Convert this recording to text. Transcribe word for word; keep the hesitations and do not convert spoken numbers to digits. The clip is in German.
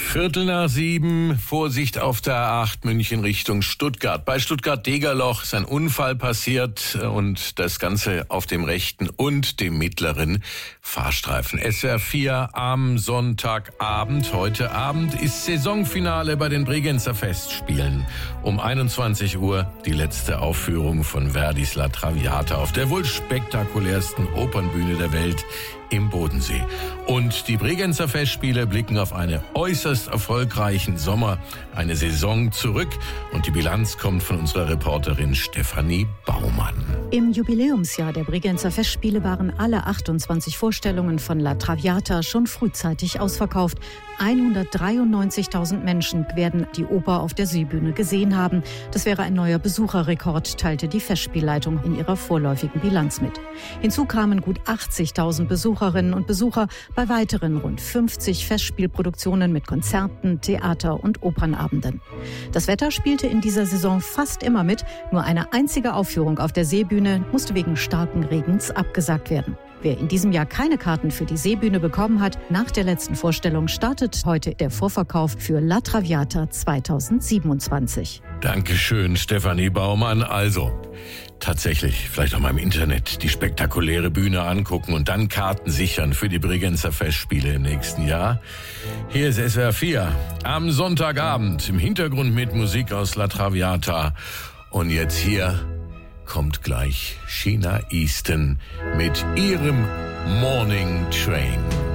Viertel nach sieben, Vorsicht auf der A acht München Richtung Stuttgart. Bei Stuttgart-Degerloch ist ein Unfall passiert und das Ganze auf dem rechten und dem mittleren Fahrstreifen. S W R vier am Sonntagabend. Heute Abend ist Saisonfinale bei den Bregenzer Festspielen. Um einundzwanzig Uhr die letzte Aufführung von Verdis La Traviata auf der wohl spektakulärsten Opernbühne der Welt im Bodensee. Und die Bregenzer Festspiele blicken auf einen äußerst erfolgreichen Sommer, eine Saison zurück. Und die Bilanz kommt von unserer Reporterin Stefanie Baumann. Im Jubiläumsjahr der Bregenzer Festspiele waren alle achtundzwanzig Vorstellungen von La Traviata schon frühzeitig ausverkauft. hundertdreiundneunzigtausend Menschen werden die Oper auf der Seebühne gesehen haben. Das wäre ein neuer Besucherrekord, teilte die Festspielleitung in ihrer vorläufigen Bilanz mit. Hinzu kamen gut achtzigtausend Besucherinnen und Besucher bei weiteren rund fünfzig Festspielproduktionen mit Konzerten, Theater- und Opernabenden. Das Wetter spielte in dieser Saison fast immer mit. Nur eine einzige Aufführung auf der Seebühne musste wegen starken Regens abgesagt werden. Wer in diesem Jahr keine Karten für die Seebühne bekommen hat, nach der letzten Vorstellung startet heute der Vorverkauf für La Traviata zweitausendsiebenundzwanzig. Dankeschön, Stefanie Baumann. Also, tatsächlich, vielleicht auch mal im Internet die spektakuläre Bühne angucken und dann Karten sichern für die Bregenzer Festspiele im nächsten Jahr. Hier ist S W R vier am Sonntagabend im Hintergrund mit Musik aus La Traviata. Und jetzt hier kommt gleich Sheena Easton mit ihrem Morning Train.